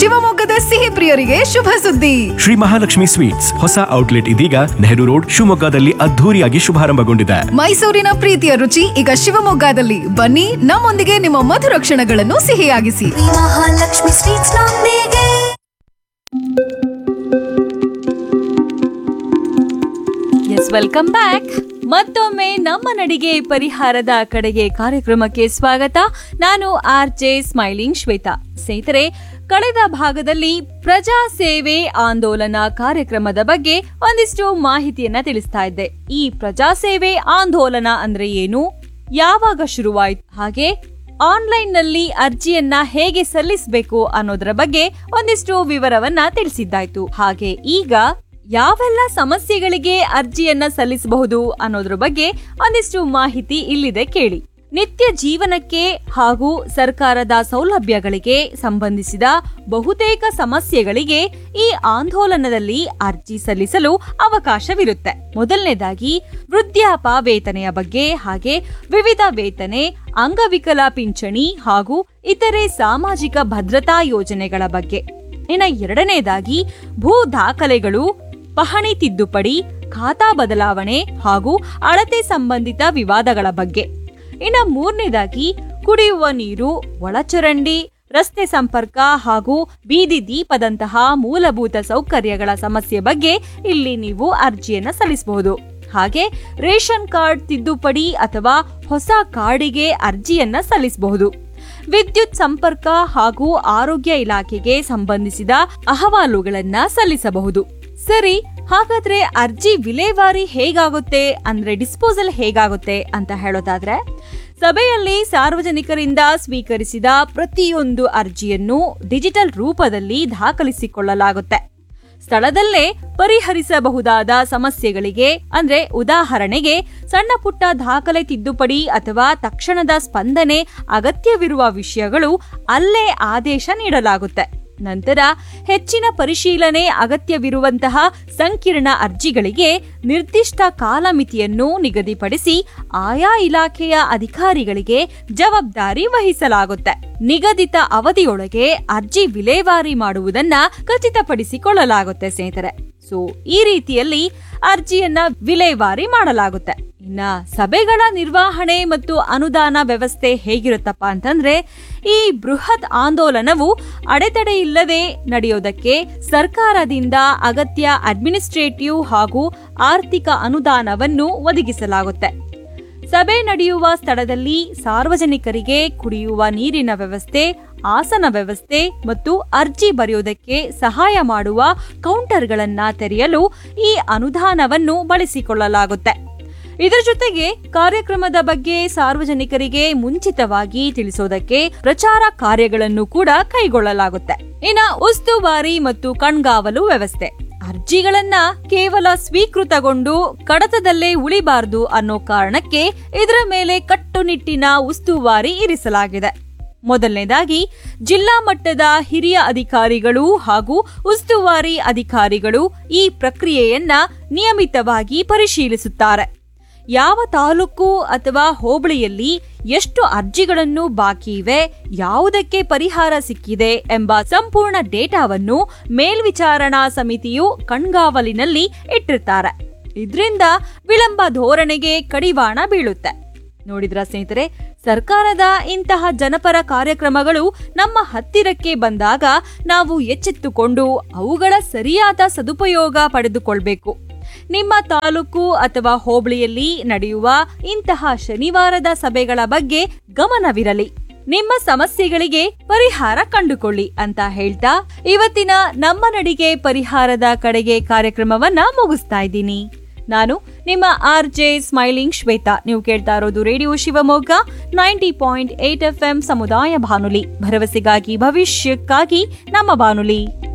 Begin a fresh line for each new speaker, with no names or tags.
ಶಿವಮೊಗ್ಗದ ಸಿಹಿ ಪ್ರಿಯರಿಗೆ ಶುಭ ಸುದ್ದಿ.
ಶ್ರೀ ಮಹಾಲಕ್ಷ್ಮಿ ಸ್ವೀಟ್ಸ್ ಹೊಸ ಔಟ್ಲೆಟ್ ಇದೀಗ ನೆಹರು ರೋಡ್ ಶಿವಮೊಗ್ಗದಲ್ಲಿ ಅದ್ಧೂರಿಯಾಗಿ ಶುಭಾರಂಭಗೊಂಡಿದೆ.
ಮೈಸೂರಿನ ಪ್ರೀತಿಯ ರುಚಿ ಈಗ ಶಿವಮೊಗ್ಗದಲ್ಲಿ. ಬನ್ನಿ, ನಮ್ಮೊಂದಿಗೆ ನಿಮ್ಮ ಮಧುರ ಕ್ಷಣಗಳನ್ನು ಸಿಹಿಯಾಗಿಸಿ.
ಮಹಾಲಕ್ಷ್ಮಿ ಸ್ವೀಟ್ಸ್ ನೊಂದಿಗೆ.
Welcome back. ಮತ್ತೊಮ್ಮೆ ನಮ್ಮ ನಡಿಗೆ ಪರಿಹಾರದ ಕಡೆಗೆ ಕಾರ್ಯಕ್ರಮಕ್ಕೆ ಸ್ವಾಗತ. ನಾನು RJ ಸ್ಮೈಲಿಂಗ್ ಶ್ವೇತಾ. ಸ್ನೇಹಿತರೆ, ಕಳೆದ ಭಾಗದಲ್ಲಿ ಪ್ರಜಾ ಸೇವೆ ಆಂದೋಲನ ಕಾರ್ಯಕ್ರಮದ ಬಗ್ಗೆ ಒಂದಿಷ್ಟು ಮಾಹಿತಿಯನ್ನ ತಿಳಿಸ್ತಾ ಇದ್ದೆ. ಈ ಪ್ರಜಾ ಸೇವೆ ಆಂದೋಲನ ಅಂದ್ರೆ ಏನು, ಯಾವಾಗ ಶುರುವಾಯಿತು, ಹಾಗೆ ಆನ್ಲೈನ್ ನಲ್ಲಿ ಅರ್ಜಿಯನ್ನ ಹೇಗೆ ಸಲ್ಲಿಸಬೇಕು ಅನ್ನೋದರ ಬಗ್ಗೆ ಒಂದಿಷ್ಟು ವಿವರವನ್ನ ತಿಳಿಸಿದ್ದಾಯ್ತು. ಹಾಗೆ ಈಗ ಯಾವೆಲ್ಲ ಸಮಸ್ಯೆಗಳಿಗೆ ಅರ್ಜಿಯನ್ನ ಸಲ್ಲಿಸಬಹುದು ಅನ್ನೋದ್ರ ಬಗ್ಗೆ ಒಂದಿಷ್ಟು ಮಾಹಿತಿ ಇಲ್ಲಿದೆ, ಕೇಳಿ. ನಿತ್ಯ ಜೀವನಕ್ಕೆ ಹಾಗೂ ಸರ್ಕಾರದ ಸೌಲಭ್ಯಗಳಿಗೆ ಸಂಬಂಧಿಸಿದ ಬಹುತೇಕ ಸಮಸ್ಯೆಗಳಿಗೆ ಈ ಆಂದೋಲನದಲ್ಲಿ ಅರ್ಜಿ ಸಲ್ಲಿಸಲು ಅವಕಾಶವಿರುತ್ತೆ. ಮೊದಲನೇದಾಗಿ ವೃದ್ಧಾಪ ವೇತನೆಯ ಬಗ್ಗೆ, ಹಾಗೆ ವಿವಿಧ ವೇತನೆ, ಅಂಗವಿಕಲ ಪಿಂಚಣಿ ಹಾಗೂ ಇತರೆ ಸಾಮಾಜಿಕ ಭದ್ರತಾ ಯೋಜನೆಗಳ ಬಗ್ಗೆ. ಇನ್ನು ಎರಡನೇದಾಗಿ ಭೂ ದಾಖಲೆಗಳು, ಪಹಣಿ ತಿದ್ದುಪಡಿ, ಖಾತಾ ಬದಲಾವಣೆ ಹಾಗೂ ಅಳತೆ ಸಂಬಂಧಿತ ವಿವಾದಗಳ ಬಗ್ಗೆ. ಇನ್ನು ಮೂರನೇದಾಗಿ ಕುಡಿಯುವ ನೀರು, ಒಳಚರಂಡಿ, ರಸ್ತೆ ಸಂಪರ್ಕ ಹಾಗೂ ಬೀದಿ ದೀಪದಂತಹ ಮೂಲಭೂತ ಸೌಕರ್ಯಗಳ ಸಮಸ್ಯೆ ಬಗ್ಗೆ ಇಲ್ಲಿ ನೀವು ಅರ್ಜಿಯನ್ನ ಸಲ್ಲಿಸಬಹುದು. ಹಾಗೆ ರೇಷನ್ ಕಾರ್ಡ್ ತಿದ್ದುಪಡಿ ಅಥವಾ ಹೊಸ ಕಾರ್ಡಿಗೆ ಅರ್ಜಿಯನ್ನ ಸಲ್ಲಿಸಬಹುದು. ವಿದ್ಯುತ್ ಸಂಪರ್ಕ ಹಾಗೂ ಆರೋಗ್ಯ ಇಲಾಖೆಗೆ ಸಂಬಂಧಿಸಿದ ಅಹವಾಲುಗಳನ್ನ ಸಲ್ಲಿಸಬಹುದು. ಸರಿ, ಹಾಗಾದ್ರೆ ಅರ್ಜಿ ವಿಲೇವಾರಿ ಹೇಗಾಗುತ್ತೆ ಅಂದ್ರೆ ಡಿಸ್ಪೋಸಲ್ ಹೇಗಾಗುತ್ತೆ ಅಂತ ಹೇಳೋದಾದ್ರೆ, ಸಭೆಯಲ್ಲಿ ಸಾರ್ವಜನಿಕರಿಂದ ಸ್ವೀಕರಿಸಿದ ಪ್ರತಿಯೊಂದು ಅರ್ಜಿಯನ್ನು ಡಿಜಿಟಲ್ ರೂಪದಲ್ಲಿ ದಾಖಲಿಸಿಕೊಳ್ಳಲಾಗುತ್ತೆ. ಸ್ಥಳದಲ್ಲೇ ಪರಿಹರಿಸಬಹುದಾದ ಸಮಸ್ಯೆಗಳಿಗೆ ಅಂದ್ರೆ ಉದಾಹರಣೆಗೆ ಸಣ್ಣ ಪುಟ್ಟ ದಾಖಲೆ ತಿದ್ದುಪಡಿ ಅಥವಾ ತಕ್ಷಣದ ಸ್ಪಂದನೆ ಅಗತ್ಯವಿರುವ ವಿಷಯಗಳು ಅಲ್ಲೇ ಆದೇಶ ನೀಡಲಾಗುತ್ತೆ. ನಂತರ ಹೆಚ್ಚಿನ ಪರಿಶೀಲನೆ ಅಗತ್ಯವಿರುವಂತಹ ಸಂಕೀರ್ಣ ಅರ್ಜಿಗಳಿಗೆ ನಿರ್ದಿಷ್ಟ ಕಾಲಮಿತಿಯನ್ನು ನಿಗದಿಪಡಿಸಿ ಆಯಾ ಇಲಾಖೆಯ ಅಧಿಕಾರಿಗಳಿಗೆ ಜವಾಬ್ದಾರಿ ವಹಿಸಲಾಗುತ್ತೆ. ನಿಗದಿತ ಅವಧಿಯೊಳಗೆ ಅರ್ಜಿ ವಿಲೇವಾರಿ ಮಾಡುವುದನ್ನ ಖಚಿತಪಡಿಸಿಕೊಳ್ಳಲಾಗುತ್ತೆ ಸ್ನೇಹಿತರೆ. ಈ ರೀತಿಯಲ್ಲಿ ಅರ್ಜಿಯನ್ನ ವಿಲೇವಾರಿ ಮಾಡಲಾಗುತ್ತೆ. ಇನ್ನ ಸಭೆಗಳ ನಿರ್ವಹಣೆ ಮತ್ತು ಅನುದಾನ ವ್ಯವಸ್ಥೆ ಹೇಗಿರುತ್ತಪ್ಪ ಅಂತಂದ್ರೆ, ಈ ಬೃಹತ್ ಆಂದೋಲನವು ಅಡೆತಡೆ ಇಲ್ಲದೆ ನಡೆಯೋದಕ್ಕೆ ಸರ್ಕಾರದಿಂದ ಅಗತ್ಯ ಅಡ್ಮಿನಿಸ್ಟ್ರೇಟಿವ್ ಹಾಗೂ ಆರ್ಥಿಕ ಅನುದಾನವನ್ನು ಒದಗಿಸಲಾಗುತ್ತೆ. ಸಭೆ ನಡೆಯುವ ಸ್ಥಳದಲ್ಲಿ ಸಾರ್ವಜನಿಕರಿಗೆ ಕುಡಿಯುವ ನೀರಿನ ವ್ಯವಸ್ಥೆ, ಆಸನ ವ್ಯವಸ್ಥೆ ಮತ್ತು ಅರ್ಜಿ ಬರೆಯುವುದಕ್ಕೆ ಸಹಾಯ ಮಾಡುವ ಕೌಂಟರ್ಗಳನ್ನ ತೆರೆಯಲು ಈ ಅನುದಾನವನ್ನು ಬಳಸಿಕೊಳ್ಳಲಾಗುತ್ತೆ. ಇದರ ಜೊತೆಗೆ ಕಾರ್ಯಕ್ರಮದ ಬಗ್ಗೆ ಸಾರ್ವಜನಿಕರಿಗೆ ಮುಂಚಿತವಾಗಿ ತಿಳಿಸೋದಕ್ಕೆ ಪ್ರಚಾರ ಕಾರ್ಯಗಳನ್ನು ಕೂಡ ಕೈಗೊಳ್ಳಲಾಗುತ್ತೆ. ಇನ್ನು ಉಸ್ತುವಾರಿ ಮತ್ತು ಕಣ್ಗಾವಲು ವ್ಯವಸ್ಥೆ. ಅರ್ಜಿಗಳನ್ನ ಕೇವಲ ಸ್ವೀಕೃತಗೊಂಡು ಕಡತದಲ್ಲೇ ಉಳಿಬಾರದು ಅನ್ನೋ ಕಾರಣಕ್ಕೆ ಇದರ ಮೇಲೆ ಕಟ್ಟುನಿಟ್ಟಿನ ಉಸ್ತುವಾರಿ ಇರಿಸಲಾಗಿದೆ. ಮೊದಲನೇದಾಗಿ ಜಿಲ್ಲಾ ಮಟ್ಟದ ಹಿರಿಯ ಅಧಿಕಾರಿಗಳು ಹಾಗೂ ಉಸ್ತುವಾರಿ ಅಧಿಕಾರಿಗಳು ಈ ಪ್ರಕ್ರಿಯೆಯನ್ನ ನಿಯಮಿತವಾಗಿ ಪರಿಶೀಲಿಸುತ್ತಾರೆ. ಯಾವ ತಾಲೂಕು ಅಥವಾ ಹೋಬಳಿಯಲ್ಲಿ ಎಷ್ಟು ಅರ್ಜಿಗಳನ್ನು ಬಾಕಿ ಇವೆ, ಯಾವುದಕ್ಕೆ ಪರಿಹಾರ ಸಿಕ್ಕಿದೆ ಎಂಬ ಸಂಪೂರ್ಣ ಡೇಟಾವನ್ನು ಮೇಲ್ವಿಚಾರಣಾ ಸಮಿತಿಯು ಕಣ್ಗಾವಲಿನಲ್ಲಿ ಇಟ್ಟಿರ್ತಾರೆ. ಇದರಿಂದ ವಿಳಂಬ ಧೋರಣೆಗೆ ಕಡಿವಾಣ ಬೀಳುತ್ತೆ. ನೋಡಿದ್ರ ಸ್ನೇಹಿತರೆ, ಸರ್ಕಾರದ ಇಂತಹ ಜನಪರ ಕಾರ್ಯಕ್ರಮಗಳು ನಮ್ಮ ಹತ್ತಿರಕ್ಕೆ ಬಂದಾಗ ನಾವು ಎಚ್ಚೆತ್ತುಕೊಂಡು ಅವುಗಳ ಸರಿಯಾದ ಸದುಪಯೋಗ ಪಡೆದುಕೊಳ್ಬೇಕು. ನಿಮ್ಮ ತಾಲೂಕು ಅಥವಾ ಹೋಬಳಿಯಲ್ಲಿ ನಡೆಯುವ ಇಂತಹ ಶನಿವಾರದ ಸಭೆಗಳ ಬಗ್ಗೆ ಗಮನವಿರಲಿ. ನಿಮ್ಮ ಸಮಸ್ಯೆಗಳಿಗೆ ಪರಿಹಾರ ಕಂಡುಕೊಳ್ಳಿ ಅಂತ ಹೇಳ್ತಾ ಇವತ್ತಿನ ನಮ್ಮ ನಡಿಗೆ ಪರಿಹಾರದ ಕಡೆಗೆ ಕಾರ್ಯಕ್ರಮವನ್ನ ಮುಗಿಸ್ತಾ ಇದ್ದೀನಿ. ನಾನು ನಿಮ್ಮ RJ ಸ್ಮೈಲಿಂಗ್ ಶ್ವೇತಾ. ನೀವು ಕೇಳ್ತಾ ಇರೋದು ರೇಡಿಯೋ ಶಿವಮೊಗ್ಗ 90.8 FM ಸಮುದಾಯ ಬಾನುಲಿ, ಭರವಸೆಗಾಗಿ ಭವಿಷ್ಯಕ್ಕಾಗಿ ನಮ್ಮ ಬಾನುಲಿ.